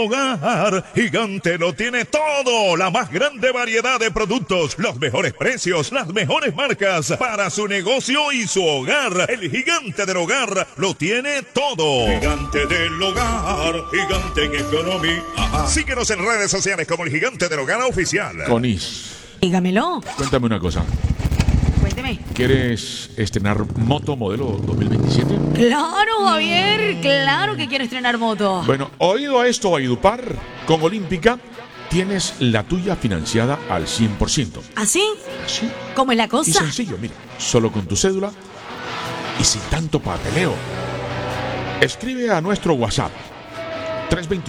Hogar Gigante lo tiene todo, la más grande variedad de productos, los mejores precios, las mejores marcas para su negocio y su hogar. El Gigante del Hogar lo tiene todo. Gigante del Hogar, gigante en economía. Síguenos en redes sociales como el Gigante del Hogar oficial. Conis, Dígamelo. cuéntame una cosa. Cuénteme. ¿Quieres estrenar moto modelo 2027? Claro, Javier. Claro que quiero estrenar moto. Bueno, oído a esto, Valledupar, con Olímpica tienes la tuya financiada al 100%. ¿Así? Así. ¿Cómo es la Y cosa? sencillo, mira, solo con tu cédula y sin tanto papeleo. Escribe a nuestro WhatsApp 321